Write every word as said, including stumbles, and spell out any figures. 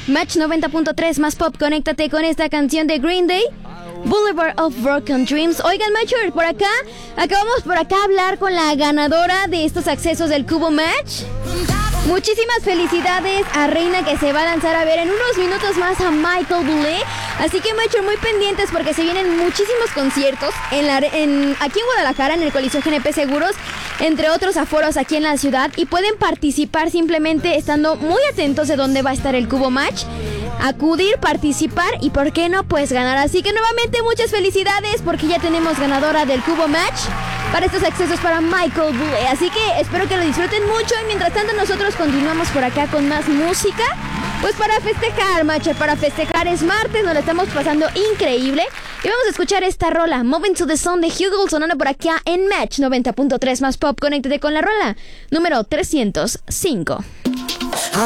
Match noventa punto tres más pop, conéctate con esta canción de Green Day, Boulevard of Broken Dreams. Oigan, Mature, por acá, acabamos por acá hablar con la ganadora de estos accesos del Cubo Match. Muchísimas felicidades a Reina, que se va a lanzar a ver en unos minutos más a Michael Bublé. Así que, Macho, muy pendientes porque se vienen muchísimos conciertos en la, en, aquí en Guadalajara, en el Coliseo G N P Seguros, entre otros aforos aquí en la ciudad. Y pueden participar simplemente estando muy atentos de dónde va a estar el Cubo Match. Acudir, participar y, ¿por qué no?, pues ganar. Así que nuevamente muchas felicidades porque ya tenemos ganadora del Cubo Match para estos accesos para Michael Bublé. Así que espero que lo disfruten mucho y mientras tanto nosotros continuamos por acá con más música. Pues para festejar, macho, para festejar, es martes, nos lo estamos pasando increíble. Y vamos a escuchar esta rola, Moving to the Sun de Hugel, sonando por acá en Match noventa punto tres más pop. Conéctate con la rola número trescientos cinco.